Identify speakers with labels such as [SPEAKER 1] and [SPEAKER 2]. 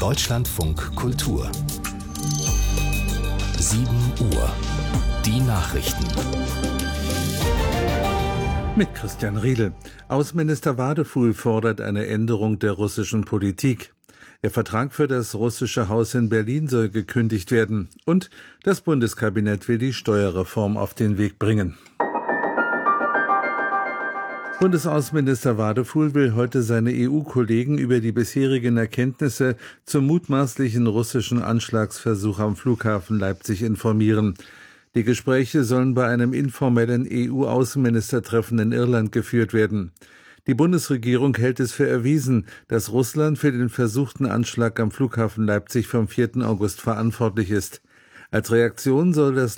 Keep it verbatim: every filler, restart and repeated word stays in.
[SPEAKER 1] Deutschlandfunk Kultur. sieben Uhr. Die Nachrichten.
[SPEAKER 2] Mit Christian Riedel. Außenminister Wadefuhl fordert eine Änderung der russischen Politik. Der Vertrag für das russische Haus in Berlin soll gekündigt werden. Und das Bundeskabinett will die Steuerreform auf den Weg bringen. Bundesaußenminister Wadefuhl will heute seine E U-Kollegen über die bisherigen Erkenntnisse zum mutmaßlichen russischen Anschlagsversuch am Flughafen Leipzig informieren. Die Gespräche sollen bei einem informellen E U-Außenministertreffen in Irland geführt werden. Die Bundesregierung hält es für erwiesen, dass Russland für den versuchten Anschlag am Flughafen Leipzig vom vierten August verantwortlich ist. Als Reaktion soll das